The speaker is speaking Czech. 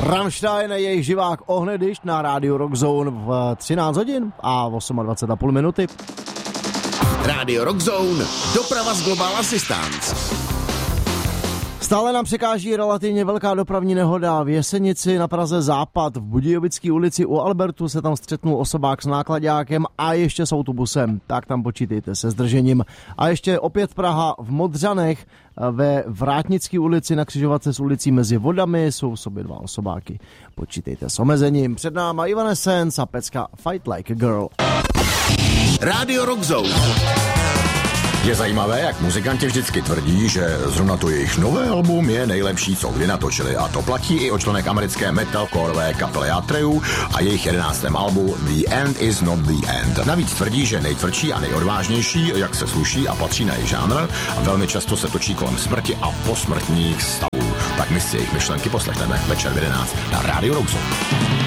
Rammstein a jejich živák Ohnedišť na rádiu Rock Zone v 13 hodin a 28,5 minuty. Rádio Rock Zone, doprava z Global Assistance. Stále nám překáží relativně velká dopravní nehoda. V Jesenici na Praze Západ v Budějovické ulici u Albertu se tam střetnul osobák s náklaďákem a ještě s autobusem. Tak tam počítejte se zdržením. A ještě opět Praha v Modřanech ve Vrátnické ulici na křižovatce s ulicí Mezi vodami jsou v sobě dva osobáky. Počítejte s omezením. Před náma Evanescence a pecka Fight Like a Girl. Rádio Rock Zone. Je zajímavé, jak muzikanti vždycky tvrdí, že zrovna to jejich nové album je nejlepší, co kdy natočili. A to platí i o členek americké metalcoreové kapely Atreyu a jejich 11. albu The End Is Not The End. Navíc tvrdí, že nejtvrdší a nejodvážnější, jak se sluší a patří na jejich žánr, a velmi často se točí kolem smrti a posmrtních stavů. Tak my si jejich myšlenky poslechneme večer v 11 na Rádiu Rock Zone.